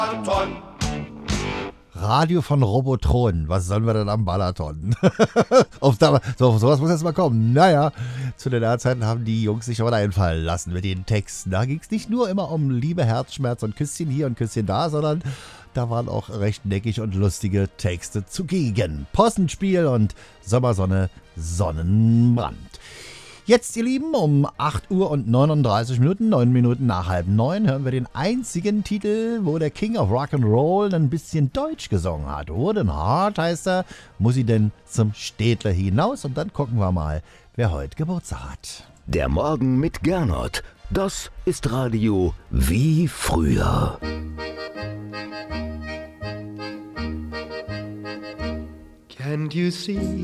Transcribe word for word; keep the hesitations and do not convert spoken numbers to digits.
Radio von Robotron. Was sollen wir denn am Balaton? auf, da, so, auf sowas muss jetzt mal kommen. Naja, zu den Zeiten haben die Jungs sich aber einfallen lassen mit den Texten. Da ging es nicht nur immer um Liebe, Herzschmerz und Küsschen hier und Küsschen da, sondern da waren auch recht neckig und lustige Texte zugegen. Possenspiel und Sommersonne, Sonnenbrand. Jetzt, ihr Lieben, um acht Uhr und neununddreißig Minuten, neun Minuten nach halb neun, hören wir den einzigen Titel, wo der King of Rock'n'Roll ein bisschen Deutsch gesungen hat. Wooden Heart heißt er, muss sie denn zum Städtler hinaus? Und dann gucken wir mal, wer heute Geburtstag hat. Der Morgen mit Gernot, das ist Radio wie früher. Can't you see?